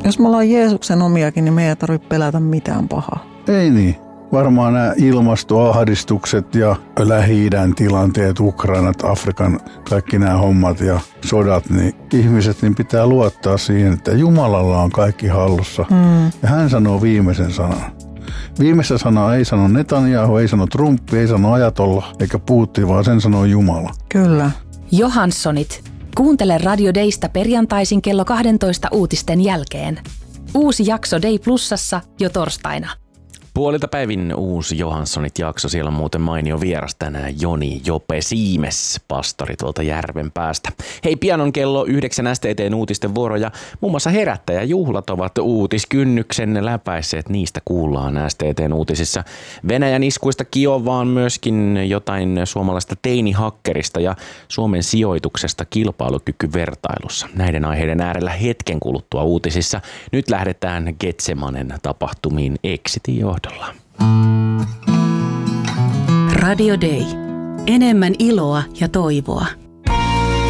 Jos me ollaan Jeesuksen omiakin, niin me ei tarvitse pelätä mitään pahaa. Ei niin. Varmaan nämä ilmastoahdistukset ja Lähi-idän tilanteet, Ukrainat, Afrikan, kaikki nämä hommat ja sodat, niin ihmiset niin pitää luottaa siihen, että Jumalalla on kaikki hallussa. Ja hän sanoo viimeisen sanan. Viimeistä sanaa ei sano Netanyahu, ei sano Trump, ei sano Ajatolla eikä Putin, vaan sen sanoo Jumala. Kyllä. Johanssonit. Kuuntele Radio Daysta perjantaisin kello 12 uutisten jälkeen. Uusi jakso Day Plusassa jo torstaina. Puolilta päivin uusi Johanssonit-jakso. Siellä on muuten mainio vieras tänään Joni Jope Siimes, pastori tuolta Järvenpäästä. Hei, pian on kello 9 STT:n uutisten vuoro ja muun muassa herättäjäjuhlat ovat uutiskynnyksen läpäisseet. Niistä kuullaan STT:n uutisissa. Venäjän iskuista Kiovaan myöskin jotain suomalaista teinihakkerista ja Suomen sijoituksesta kilpailukykyvertailussa. Näiden aiheiden äärellä hetken kuluttua uutisissa. Nyt lähdetään Getsemanen tapahtumiin Exitin johdolla. Radio Day. Enemmän iloa ja toivoa.